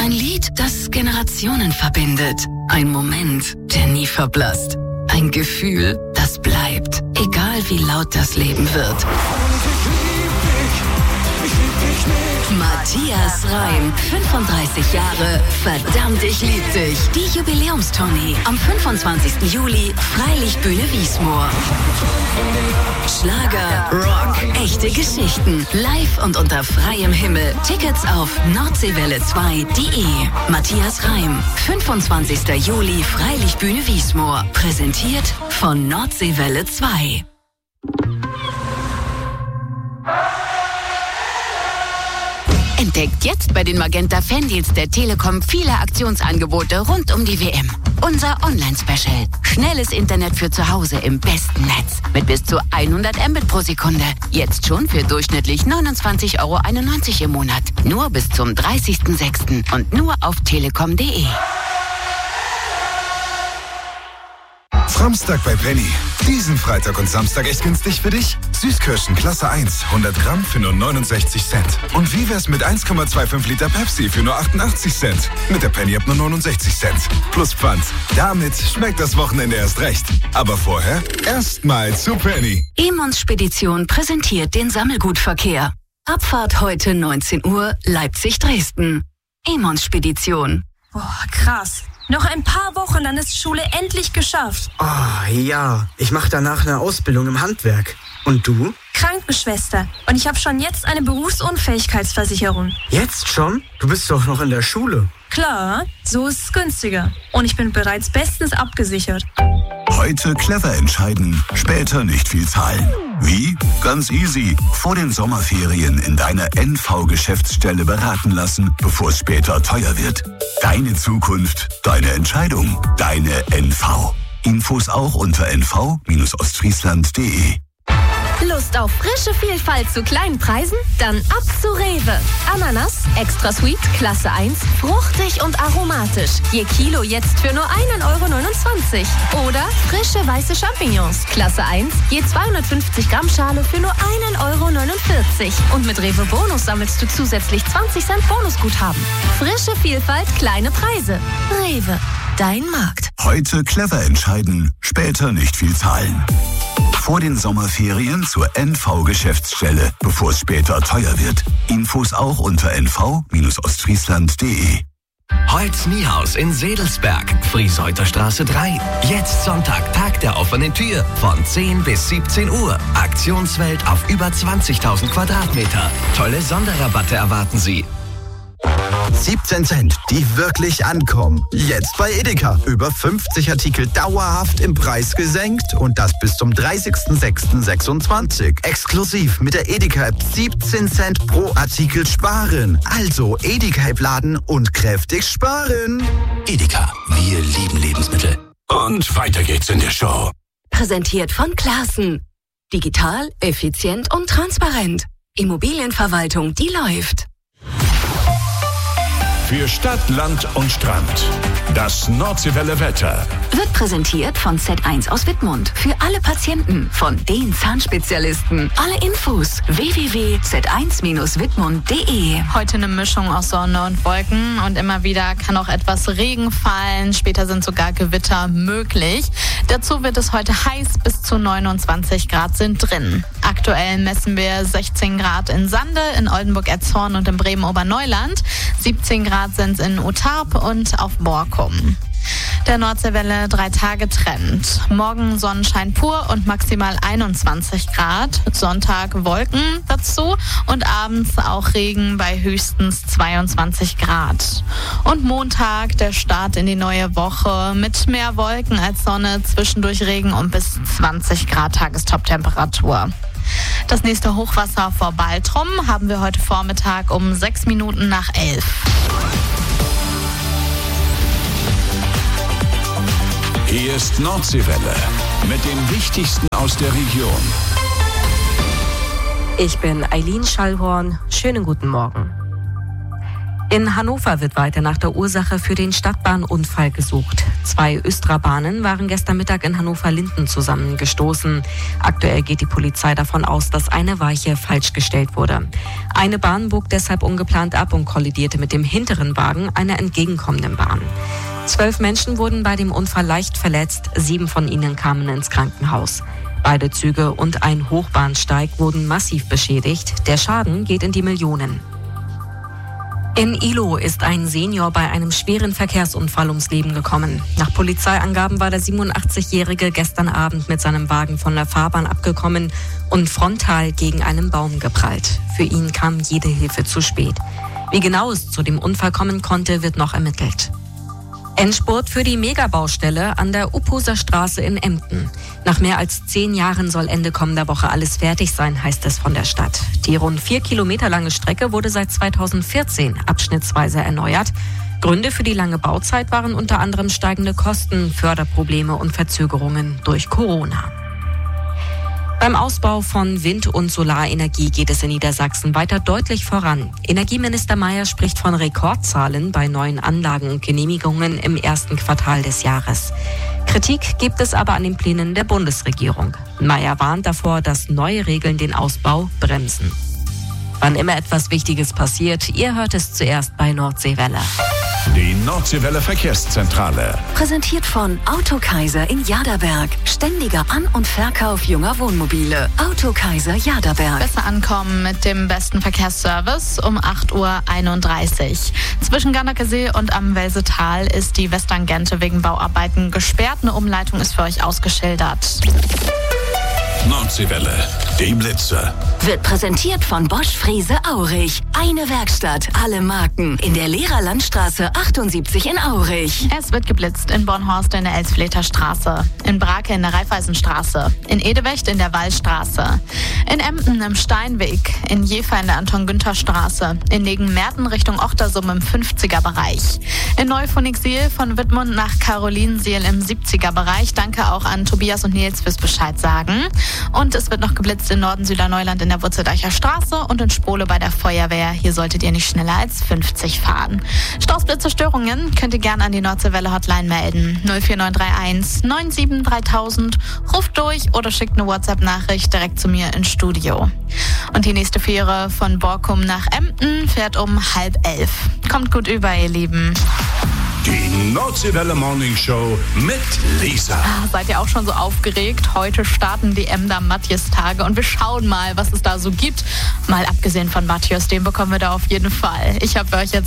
Ein Lied, das Generationen verbindet. Ein Moment, der nie verblasst. Ein Gefühl, das bleibt, egal wie laut das Leben wird. Matthias Reim, 35 Jahre, verdammt, ich lieb dich. Die Jubiläumstournee am 25. Juli, Freilichtbühne Wiesmoor. Schlager, Rock, echte Geschichten, live und unter freiem Himmel. Tickets auf nordseewelle2.de. Matthias Reim, 25. Juli, Freilichtbühne Wiesmoor. Präsentiert von Nordseewelle 2. Entdeckt jetzt bei den Magenta Fandeals der Telekom viele Aktionsangebote rund um die WM. Unser Online-Special. Schnelles Internet für zu Hause im besten Netz. Mit bis zu 100 Mbit pro Sekunde. Jetzt schon für durchschnittlich 29,91 € im Monat. Nur bis zum 30.06. und nur auf telekom.de. Framstag bei Penny. Diesen Freitag und Samstag echt günstig für dich? Süßkirschen Klasse 1, 100 Gramm für nur 69 Cent. Und wie wär's mit 1,25 Liter Pepsi für nur 88 Cent? Mit der Penny ab nur 69 Cent. Plus Pfand. Damit schmeckt das Wochenende erst recht. Aber vorher erstmal zu Penny. Emons Spedition präsentiert den Sammelgutverkehr. Abfahrt heute 19 Uhr, Leipzig-Dresden. Emons Spedition. Boah, krass. Noch ein paar Wochen, dann ist Schule endlich geschafft. Oh ja, ich mache danach eine Ausbildung im Handwerk. Und du? Krankenschwester. Und ich habe schon jetzt eine Berufsunfähigkeitsversicherung. Jetzt schon? Du bist doch noch in der Schule. Klar, so ist es günstiger. Und ich bin bereits bestens abgesichert. Heute clever entscheiden, später nicht viel zahlen. Wie? Ganz easy. Vor den Sommerferien in deiner NV-Geschäftsstelle beraten lassen, bevor es später teuer wird. Deine Zukunft, deine Entscheidung, deine NV. Infos auch unter nv-ostfriesland.de. Lust auf frische Vielfalt zu kleinen Preisen? Dann ab zu Rewe. Ananas, extra sweet, Klasse 1, fruchtig und aromatisch. Je Kilo jetzt für nur 1,29 €. Oder frische weiße Champignons, Klasse 1, je 250 Gramm Schale für nur 1,49 €. Und mit Rewe Bonus sammelst du zusätzlich 20 Cent Bonusguthaben. Frische Vielfalt, kleine Preise. Rewe, dein Markt. Heute clever entscheiden, später nicht viel zahlen. Vor den Sommerferien zur NV-Geschäftsstelle, bevor es später teuer wird. Infos auch unter nv-ostfriesland.de. Holz Niehaus in Sedelsberg, Frieseuter Straße 3. Jetzt Sonntag, Tag der offenen Tür, von 10 bis 17 Uhr. Aktionswelt auf über 20.000 Quadratmeter. Tolle Sonderrabatte erwarten Sie. 17 Cent, die wirklich ankommen. Jetzt bei Edeka. Über 50 Artikel dauerhaft im Preis gesenkt und das bis zum 30.06.26. Exklusiv mit der Edeka-App 17 Cent pro Artikel sparen. Also Edeka-App laden und kräftig sparen. Edeka, wir lieben Lebensmittel. Und weiter geht's in der Show. Präsentiert von Classen. Digital, effizient und transparent. Immobilienverwaltung, die läuft. Für Stadt, Land und Strand. Das Nordseewelle Wetter. Wird präsentiert von Z1 aus Wittmund. Für alle Patienten, von den Zahnspezialisten. Alle Infos www.z1-wittmund.de. Heute eine Mischung aus Sonne und Wolken und immer wieder kann auch etwas Regen fallen. Später sind sogar Gewitter möglich. Dazu wird es heute heiß, bis zu 29 Grad sind drin. Aktuell messen wir 16 Grad in Sande, in Oldenburg-Erzhorn und in Bremen-Oberneuland. 17 Grad sind es in Utarp und auf Borkum. Der Nordseewelle 3-Tage-Trend. Morgen Sonnenschein pur und maximal 21 Grad. Sonntag Wolken dazu und abends auch Regen bei höchstens 22 Grad. Und Montag der Start in die neue Woche mit mehr Wolken als Sonne, zwischendurch Regen und bis 20 Grad Tagestop-Temperatur. Das nächste Hochwasser vor Baltrum haben wir heute Vormittag um 6 Minuten nach 11. Hier ist Nordseewelle mit dem Wichtigsten aus der Region. Ich bin Eileen Schallhorn. Schönen guten Morgen. In Hannover wird weiter nach der Ursache für den Stadtbahnunfall gesucht. 2 Östra-Bahnen waren gestern Mittag in Hannover-Linden zusammengestoßen. Aktuell geht die Polizei davon aus, dass eine Weiche falsch gestellt wurde. Eine Bahn bog deshalb ungeplant ab und kollidierte mit dem hinteren Wagen einer entgegenkommenden Bahn. 12 Menschen wurden bei dem Unfall leicht verletzt, 7 von ihnen kamen ins Krankenhaus. Beide Züge und ein Hochbahnsteig wurden massiv beschädigt. Der Schaden geht in die Millionen. In Ilo ist ein Senior bei einem schweren Verkehrsunfall ums Leben gekommen. Nach Polizeiangaben war der 87-Jährige gestern Abend mit seinem Wagen von der Fahrbahn abgekommen und frontal gegen einen Baum geprallt. Für ihn kam jede Hilfe zu spät. Wie genau es zu dem Unfall kommen konnte, wird noch ermittelt. Endspurt für die Megabaustelle an der Uphuser Straße in Emden. Nach mehr als 10 Jahren soll Ende kommender Woche alles fertig sein, heißt es von der Stadt. Die rund 4 Kilometer lange Strecke wurde seit 2014 abschnittsweise erneuert. Gründe für die lange Bauzeit waren unter anderem steigende Kosten, Förderprobleme und Verzögerungen durch Corona. Beim Ausbau von Wind- und Solarenergie geht es in Niedersachsen weiter deutlich voran. Energieminister Mayer spricht von Rekordzahlen bei neuen Anlagen und Genehmigungen im ersten Quartal des Jahres. Kritik gibt es aber an den Plänen der Bundesregierung. Mayer warnt davor, dass neue Regeln den Ausbau bremsen. Wann immer etwas Wichtiges passiert, ihr hört es zuerst bei Nordseewelle. Die Nordseewelle Verkehrszentrale. Präsentiert von Autokaiser in Jaderberg. Ständiger An- und Verkauf junger Wohnmobile. Autokaiser Jaderberg. Besser ankommen mit dem besten Verkehrsservice um 8:31 Uhr. Zwischen Ganderkesee und am Welsetal ist die Westtangente wegen Bauarbeiten gesperrt. Eine Umleitung ist für euch ausgeschildert. Nordseewelle, die Blitze. Wird präsentiert von Bosch Frese Aurich. Eine Werkstatt, alle Marken. In der Lehrerlandstraße 78 in Aurich. Es wird geblitzt in Bornhorst in der Elsfleter Straße, in Brake in der Raiffeisenstraße, in Edewecht in der Wallstraße, in Emden im Steinweg, in Jever in der Anton-Günther-Straße, in Negenmerten Richtung Ochtersum im 50er-Bereich, in Neufonixiel von Wittmund nach Karolinsiel im 70er-Bereich. Danke auch an Tobias und Nils fürs Bescheid sagen. Und es wird noch geblitzt in Norden-Süderneuland in der Wurzeldeicher Straße und in Sprole bei der Feuerwehr. Hier solltet ihr nicht schneller als 50 fahren. Staus, Blitze, Störungen könnt ihr gerne an die Nordseewelle-Hotline melden. 04931 97 3000. Ruft durch oder schickt eine WhatsApp-Nachricht direkt zu mir ins Studio. Und die nächste Fähre von Borkum nach Emden fährt um 10:30. Kommt gut über, ihr Lieben. Die Nordseewelle Morning Show mit Lisa. Seid ihr auch schon so aufgeregt? Heute starten die Emder Matthias-Tage und wir schauen mal, was es da so gibt. Mal abgesehen von Matthias, den bekommen wir da auf jeden Fall. Ich habe für euch jetzt